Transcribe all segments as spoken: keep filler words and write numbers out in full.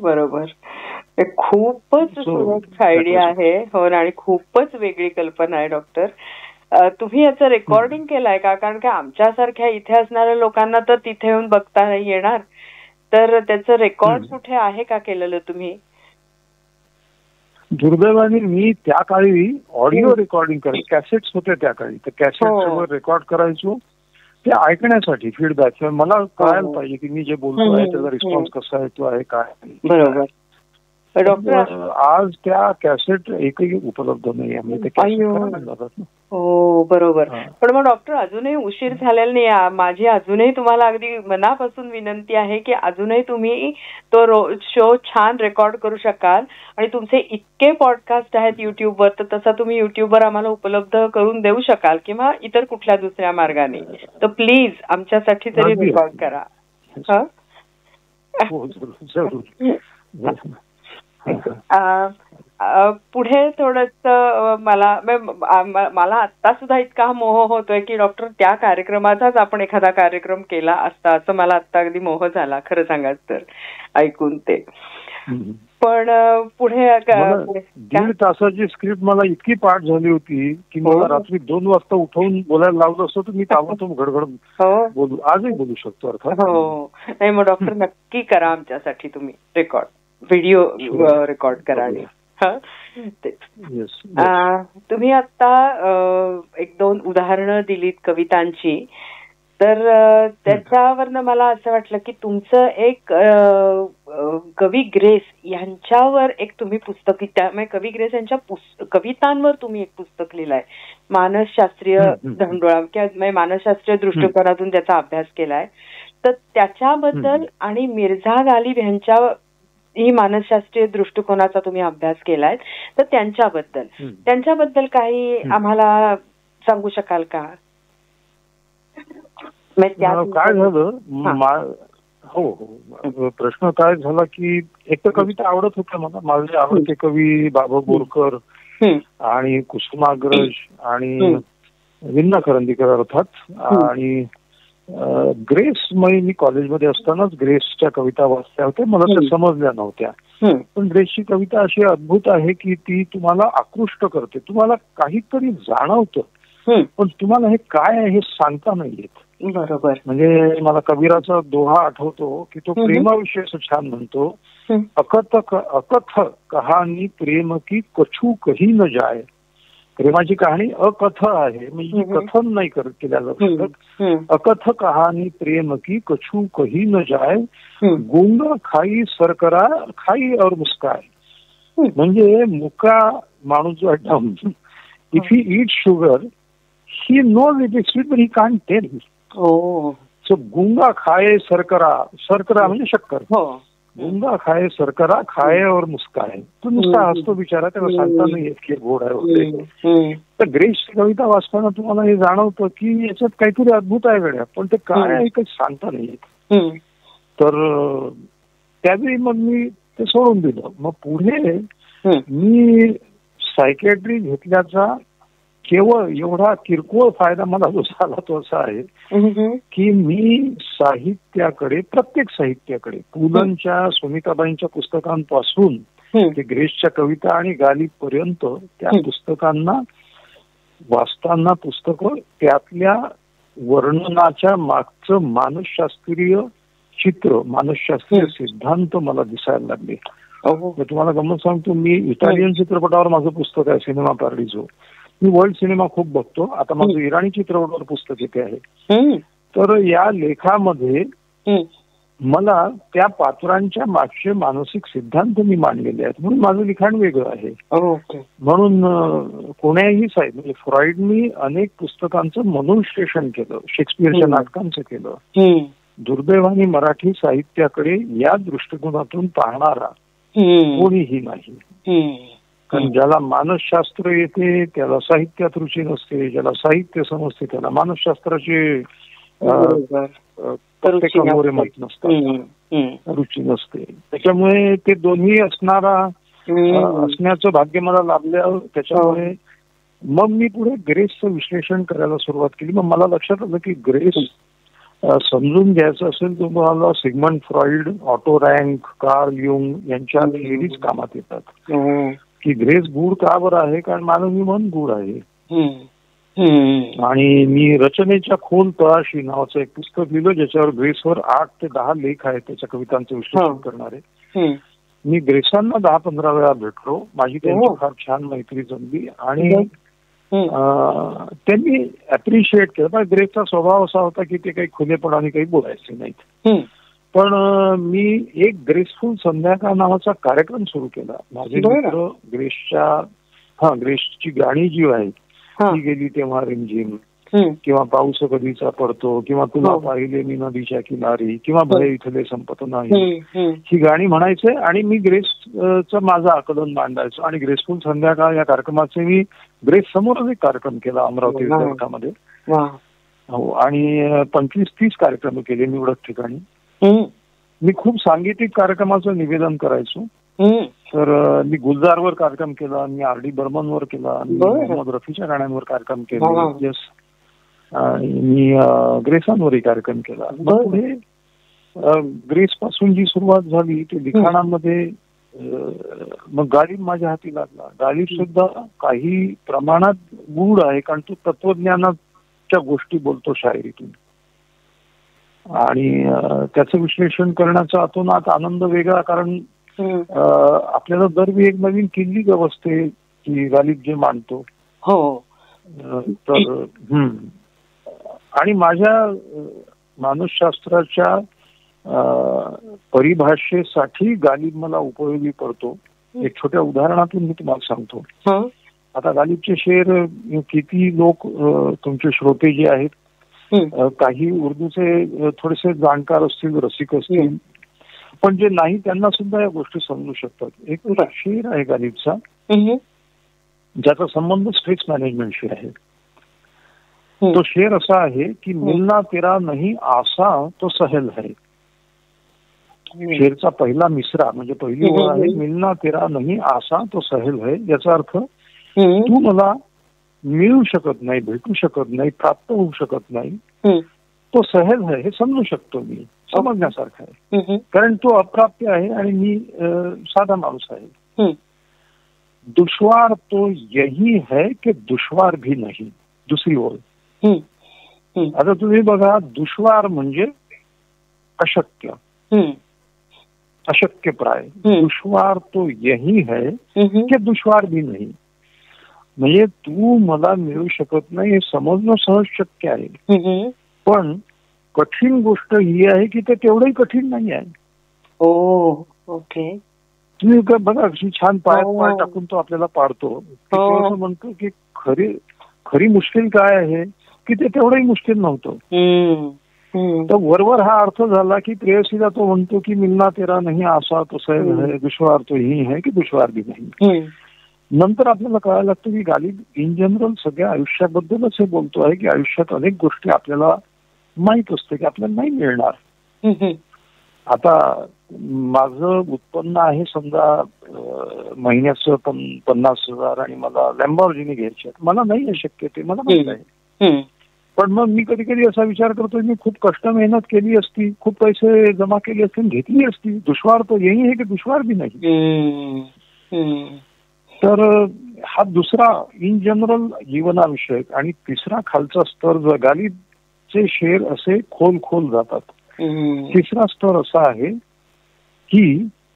बरोबर. खूपच सुरेख आयडिया आहे. हो ना, आणि खूपच वेगळी कल्पना आहे डॉक्टर. तुम्ही याचं रेकॉर्डिंग केलंय का? कारण की आमच्यासारख्या इथे असणाऱ्या लोकांना तर तिथे येऊन बघता नाही येणार, तर त्याचं रेकॉर्ड कुठे आहे का केलेलं तुम्ही? दुर्दैवाने मी त्या काळी ऑडिओ रेकॉर्डिंग करायचो, कॅसेट्स होते त्या काळी, तर कॅसेट्सवर रेकॉर्ड करायचो ते ऐकण्यासाठी फीडबॅक. मला कळायला पाहिजे की मी जे बोलतो आहे त्याचा रिस्पॉन्स कसा येतो आहे काय. बरोबर. डॉक्टर आज त्या कॅसेट एकही उपलब्ध नाही आहे. हो बरोबर. पण मग डॉक्टर अजूनही उशीर झालेला नाही. माझी अजूनही तुम्हाला अगदी मनापासून विनंती आहे की अजूनही तुम्ही तो शो छान रेकॉर्ड करू शकाल आणि तुमचे इतके पॉडकास्ट आहेत युट्यूबवर, तर तसा तुम्ही युट्यूबवर आम्हाला उपलब्ध करून देऊ शकाल किंवा इतर कुठल्या दुसऱ्या मार्गाने. तर प्लीज आमच्यासाठी तरी रेकॉर्ड करा. पुढे थोडस मला मला आता सुद्धा इतका मोह होतोय की डॉक्टर त्या कार्यक्रमाचाच आपण एखादा कार्यक्रम केला असता असं मला आता अगदी मोह झाला खरं सांगायचं तर ऐकून ते. पण पुढे दीड तासाची स्क्रिप्ट मला इतकी पाठ झाली होती की मला रात्री दोन वाजता उठवून बोलायला लावलं असतं तर मी ताबडतोब घडघड बोलू आजही बोलू शकतो अर्थात. हो नाही मग डॉक्टर नक्की करा आमच्यासाठी तुम्ही रेकॉर्ड, व्हिडिओ रेकॉर्ड करा. आणि तुम्ही आता एक दोन उदाहरणं दिलीत कवितांची, तर त्याच्यावरनं मला असं वाटलं की तुमचं एक कवी ग्रेस यांच्यावर एक तुम्ही पुस्तक, त्यामुळे कवी ग्रेस यांच्या कवितांवर तुम्ही एक पुस्तक लिहिलंय, मानसशास्त्रीय धंडोळा किंवा मानसशास्त्रीय दृष्टिकोनातून त्याचा अभ्यास केलाय. तर त्याच्याबद्दल आणि मिर्झा गालिब यांच्या ही मानसशास्त्रीय दृष्टिकोनाचा तुम्ही अभ्यास केलाय, तर त्यांच्याबद्दल त्यांच्याबद्दल काही आम्हाला सांगू शकाल का? काय झालं, हो हो प्रश्न काय झाला की एक तर कविता आवडत होत्या मला. माझे आवडते कवी बाबा बोरकर आणि कुसुमाग्रज आणि विंदा करंदीकर अर्थात. आणि ग्रेस मी कॉलेजमध्ये असतानाच ग्रेसच्या कविता वाचल्या होत्या, मला त्या समजल्या नव्हत्या. पण ग्रेसची कविता अशी अद्भुत आहे की ती तुम्हाला आकृष्ट करते, तुम्हाला काहीतरी जाणवतं पण तुम्हाला हे काय आहे हे सांगता नाही येत. बरोबर. म्हणजे मला कबीराचा दोहा आठवतो की तो प्रेमाविषयी असं छान म्हणतो, अकथ अकथ कहाणी प्रेम की कछू कही न जाय. प्रेमाची कहाणी अकथ आहे, म्हणजे कथन नाही करत केल्या जात. अकथ कहाणी प्रेम की कछू कही न जाय, गुंग खाई सरकरा खाई और मुस्काय. म्हणजे मुका माणूस जो आहे, if he eat sugar he knows it is sweet but he can't tail. So गुंगा खाए सरकरा, सरकरा म्हणजे शक्कर, गुंगा खाए सरकरा खाए और मुस्काए. तो नुसता हसतो बिचारा, त्याला सांगता नाही येत की गोड आहे वगैरे. तर ग्रेसची कविता वाचताना तुम्हाला हे जाणवतं की याच्यात काहीतरी अद्भुत आहे गड्या, पण ते काय आहे काही सांगता नाही येत. तर त्यावेळी मग मी ते सोडून दिलं. मग पुढे मी सायकॅट्री घेतल्याचा केवळ एवढा किरकोळ फायदा मला जो झाला तो असा आहे की मी साहित्याकडे, प्रत्येक साहित्याकडे, पुलंच्या सुनीताबाईंच्या पुस्तकांपासून ते ग्रेसच्या कविता आणि गालिब पर्यंत त्या पुस्तकांना वाचताना पुस्तकं त्यातल्या वर्णनाच्या मागचं मानसशास्त्रीय चित्र, मानसशास्त्रीय सिद्धांत मला दिसायला लागले. तुम्हाला गंमत सांगतो, मी इटालियन चित्रपटावर माझं पुस्तक आहे सिनेमा पार्डिझो. मी वर्ल्ड सिनेमा खूप बघतो. आता माझं इराणी चित्रपटावर पुस्तक येते आहे. तर या लेखामध्ये मला त्या पात्रांच्या मागचे मानसिक सिद्धांत मी मांडलेले आहेत, म्हणून माझं लिखाण वेगळं आहे. म्हणून कोण्याही साहेब म्हणजे फ्रॉइडनी अनेक पुस्तकांचं मनोविश्लेषण केलं, शेक्सपियरच्या नाटकांचं केलं. दुर्दैवाने मराठी साहित्याकडे या दृष्टिकोनातून पाहणारा कोणीही नाही. कारण ज्याला मानसशास्त्र येते त्याला साहित्यात रुची नसते, ज्याला साहित्य समजते त्याला मानसशास्त्राचे समोर माहित नसतात, रुची नसते. त्याच्यामुळे ते दोन्ही असणारा असण्याचं भाग्य मला लाभलं. त्याच्यामुळे मग मी पुढे ग्रेसचं विश्लेषण करायला सुरुवात केली. मग मला लक्षात आलं की ग्रेस समजून घ्यायचं असेल तुम्हाला Sigmund Freud, auto rank, Carl Jung यांच्या थिअरीज कामात येतात की ग्रेस गूढ का बरं आहे, कारण मानवी मन गूढ आहे. आणि मी रचनेच्या खोल तळाशी नावाचं एक पुस्तक लिहिलं ज्याच्यावर ग्रेसवर आठ ते दहा लेख आहेत त्याच्या कवितांचं विश्लेषण करणारे. मी ग्रेसांना दहा पंधरा वेळा भेटलो, माझी त्यांची फार छान मैत्री जमली आणि त्यांनी अप्रिशिएट केलं. पण ग्रेसचा स्वभाव असा होता की ते काही खुलेपणाने काही बोलायचे नाहीत. पण मी एक ग्रेसफुल संध्याकाळ नावाचा कार्यक्रम सुरू केला. माझे मित्र ग्रेसच्या हा ग्रेसची गाणी जी आहे ती गेली तेव्हा रिमझिम किंवा पाऊस कधीचा पडतो किंवा तुला पाहिले मी नदीच्या किनारी किंवा भय इथले संपत नाही ही गाणी म्हणायचे आणि मी ग्रेसचं माझं आकलन मांडायचो. आणि ग्रेसफुल संध्याकाळ या कार्यक्रमाचे मी ग्रेस समोरच एक कार्यक्रम केला अमरावती विद्यापीठामध्ये. हो, आणि पंचवीस तीस कार्यक्रम केले निवडक ठिकाणी. मी खूप सांगीतिक कार्यक्रमाचं निवेदन करायचो. तर मी गुलजारवर कार्यक्रम केला, मी आर डी बर्मनवर केला, मोहम्मद रफीच्या गाण्यांवर कार्यक्रम केला, यस मी ग्रेसांवरही कार्यक्रम केला. पुढे ग्रेस पासून जी सुरुवात झाली ते लिखाणामध्ये मग गालिब माझ्या हाती लागला. गालिब सुद्धा काही प्रमाणात गूढ आहे कारण तो तत्वज्ञानाच्या गोष्टी बोलतो शायरीतून आणि त्याचं विश्लेषण करण्याचा अतोनात आनंद वेगळा. कारण आपल्याला दरवेळी एक नवीन किल्ली गवसते की गालिब जे मांडतो. हो, तर हम्म आणि माझ्या मानसशास्त्राच्या परिभाषेसाठी गालिब मला उपयोगी पडतो. एक छोट्या उदाहरणातून मी तुम्हाला सांगतो. आता गालिबचे शेर किती लोक तुमचे श्रोते जे आहेत काही उर्दूचे थोडेसे जाणकार असतील, रसिक असतील, पण जे नाही त्यांना सुद्धा या गोष्टी समजू शकतात. एक शेर आहे गालिबचा ज्याचा संबंध स्ट्रेस मॅनेजमेंटशी आहे. तो शेर असा आहे की मिलना तेरा नहीं आसा तो सहल है. शेरचा पहिला मिसरा म्हणजे पहिली ओळ आहे मिलना तेरा नहीं आसा तो सहल है. याचा अर्थ तू मला मिळू शकत नाही, भेटू शकत नाही, प्राप्त होऊ शकत नाही, तो सहल है हे समजू शकतो मी, समजण्यासारखं आहे कारण तो अप्राप्य आहे आणि मी साधा माणूस आहे. दुश्वार तो यही है कि दुश्वार भी नहीं. दुसरी ओळ. आता तुम्ही बघा, दुश्वार म्हणजे अशक्य, अशक्य प्राय. दुश्वार तो यही है कि दुश्वार भी नहीं. म्हणजे तू मला मिळू शकत नाही हे समजणं सहज शक्य आहे, पण कठीण गोष्ट ही आहे की ते तेवढंही कठीण नाही आहे. ओके. तुम्ही बघा कशी छान पायात पाय टाकून तो आपल्याला पाडतो. असं म्हणतो की खरी खरी मुश्किल काय आहे की ते तेवढंही मुश्किल नव्हतं. तर वरवर हा अर्थ झाला की प्रेयसीला तो म्हणतो की मिलना तेरा नहीं आसा तो सहल है, दुश्वार तो यही है की दुश्वार भी नहीं. नंतर आपल्याला कळायला लागतं की गालिब इन जनरल सगळ्या आयुष्याबद्दलच हे बोलतो आहे की आयुष्यात अनेक गोष्टी आपल्याला माहित असते की आपल्याला नाही मिळणार. आता माझं उत्पन्न आहे समजा महिन्याचं पन्नास हजार आणि मला लॅम्बॉर्गिनी घ्यायची आहे. मला नाही आहे शक्य, ते मला माहित आहे. पण मग मी कधी कधी असा विचार करतो मी खूप कष्ट मेहनत केली असती, खूप पैसे जमा केले असते, घेतली असती. दुश्वार तो यही है की दुश्वार भी नाही. तर हा दुसरा इन जनरल जीवनाविषयक. आणि तिसरा खालचा स्तर जो गालिबचे शेर असे खोल खोल जातात. तिसरा स्तर असा आहे की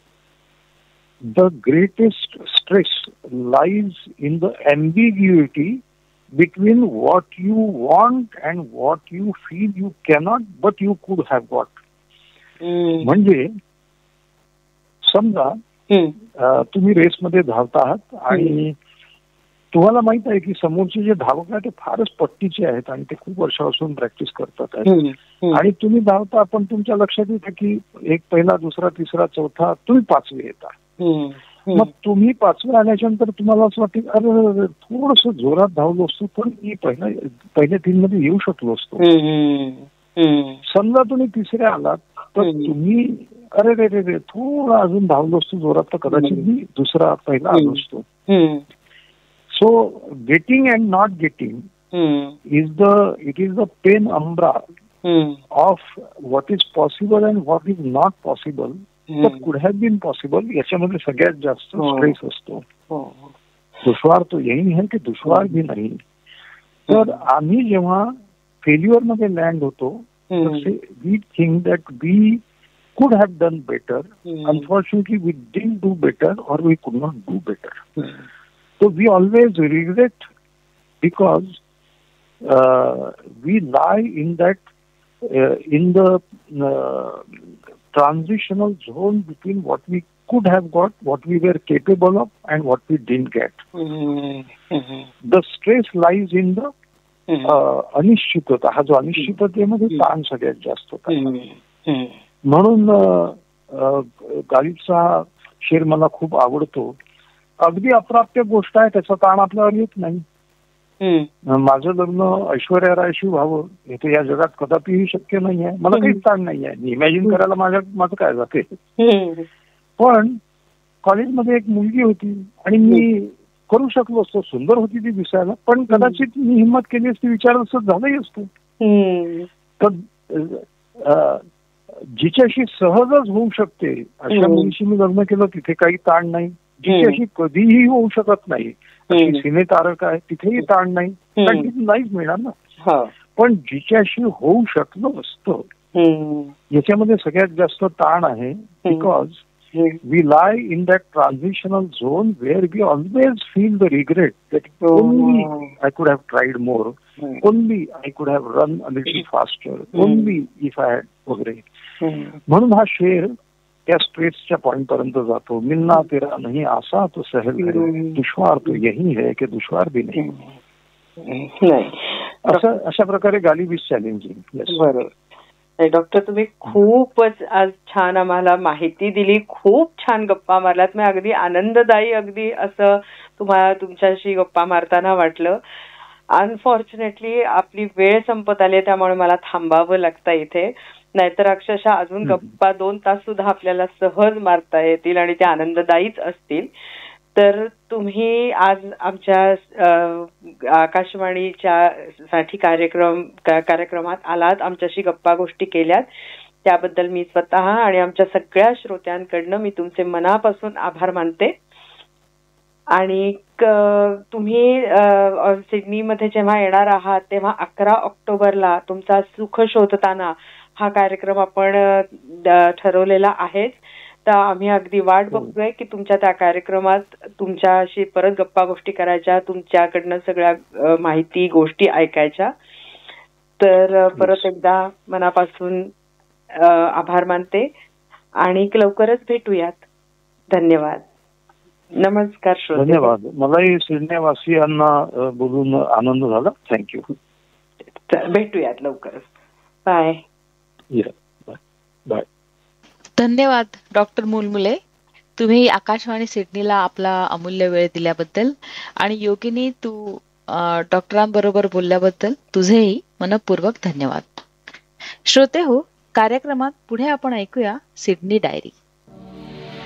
the greatest stress lies in the ambiguity between what you want and what you feel you cannot but you कुड हॅव गॉट. म्हणजे समजा तुम्ही रेसमध्ये धावता आहात आणि तुम्हाला माहित आहे की समोरचे जे धावक आहेत ते फारच पट्टीचे आहेत आणि ते खूप वर्षापासून प्रॅक्टिस करतात आहेत आणि तुम्ही धावता पण तुमच्या लक्षात येतं की एक पहिला, दुसरा, तिसरा, चौथा, तुम्ही पाचवे येता. मग तुम्ही पाचवे आल्याच्या नंतर तुम्हाला असं वाटतं अरे थोडस जोरात धावलो असतो पण मी पहिल्या पहिल्या तीन मध्ये येऊ शकलो असतो. समजा तुम्ही तिसऱ्या आलात तर तुम्ही अरे रे रे रे थोडा अजून धावलो असतो जोरात तर कदाचित मी दुसरा पहिला आलो असतो. So getting and not getting is the it is the pain umbra of what is possible and what is not possible but कुड हॅव बीन पॉसिबल, याच्यामध्ये सगळ्यात जास्त स्ट्रेस असतो. दुश्वार तो यही है की दुश्वार भी नाही. तर आम्ही जेव्हा फेल्युअर मध्ये लँड होतो we think that we could have done better. Mm. Unfortunately, we didn't do better or we could not do better. Mm. So we always regret because uh, we lie in that, uh, in the uh, transitional zone between what we could have got, what we were capable of and what we didn't get. Mm-hmm. The stress lies in the uh, अनिश्चितता. हा जो अनिश्चिततेमध्ये ताण सगळ्यात जास्त होता. म्हणून गालिबचा शेर मला खूप आवडतो. अगदी अप्राप्य गोष्ट आहे, त्याचा ताण आपल्यावर येत नाही. माझं लग्न ऐश्वर्या रायशी व्हावं हे तर या जगात कदापिही शक्य नाही आहे. मला काहीच ताण नाही आहे. इमॅजिन करायला माझ्या माझं काय जाते. पण कॉलेजमध्ये एक मुलगी होती आणि मी करू शकलो असतो. सुंदर होती ती दिसायला, पण कदाचित मी हिंमत केली असती, विचार असं झालंही असतं. तर जिच्याशी सहजच होऊ शकते अशा मुलीशी मी लग्न केलं, तिथे काही ताण नाही. जिच्याशी कधीही होऊ शकत नाही अशी सिने तारक आहे, तिथेही ताण नाही, नाहीच मिळणार ना. पण जिच्याशी होऊ शकलं असतं याच्यामध्ये सगळ्यात जास्त ताण आहे. Because we lie in that ट्रान्झिशनल zone where we always feel the regret that only I could have tried more, only I could have run a little faster, only if I had वगैरे. म्हणून हा शेर त्या स्ट्रेसच्या point पर्यंत जातो. मिलना तेरा नहीं आसा तो सहल है, दुश्वार तो यही है कि दुश्वार भी नहीं. असं अशा प्रकारे गालिब इज चॅलेंजिंग. बरोबर. डॉक्टर, तुम्ही खूपच आज छान आम्हाला माहिती दिली, खूप छान गप्पा मारलात. मी अगदी आनंददायी अगदी असं तुम्हाला तुमच्याशी गप्पा मारताना वाटलं. अनफॉर्च्युनेटली आपली वेळ संपत आली, त्यामुळे मला थांबावं लागतं इथे. नाहीतर अक्षरशः अजून गप्पा दोन तास सुद्धा आपल्याला सहज मारता येतील आणि त्या आनंददायीच असतील. तर तुम्ही आज आमच्या आकाशवाणीच्या साठी कार्यक्रम कार्यक्रमात आलात, आमच्याशी गप्पा गोष्टी केल्यात, त्याबद्दल मी स्वतः आणि आमच्या सगळ्या श्रोत्यांकडनं मी तुमचे मनापासून आभार मानते. आणि तुम्ही सिडनीमध्ये जेव्हा येणार आहात तेव्हा अकरा ऑक्टोबरला तुमचा सुख शोधताना हा कार्यक्रम आपण ठरवलेला आहेच. तर आम्ही अगदी वाट बघतोय की तुमच्या त्या कार्यक्रमात तुमच्याशी परत गप्पा गोष्टी करायच्या, तुमच्याकडनं सगळ्या माहिती गोष्टी ऐकायच्या. तर परत एकदा मनापासून आभार मानते आणि लवकरच भेटूयात. धन्यवाद. नमस्कार श्रोते. धन्यवाद. मलाही सिडनेवासियांना बोलून आनंद झाला. थँक्यू. भेटूयात लवकरच. बाय. बाय. धन्यवाद डॉक्टर मुलमुले, तुम्ही आकाशवाणी सिडनीला आपला अमूल्य वेळ दिल्याबद्दल आणि योगिनी तू डॉक्टरांबरोबर बोलल्याबद्दल तुझेही मनपूर्वक धन्यवाद. श्रोते हो, कार्यक्रमात पुढे आपण ऐकूया सिडनी डायरी.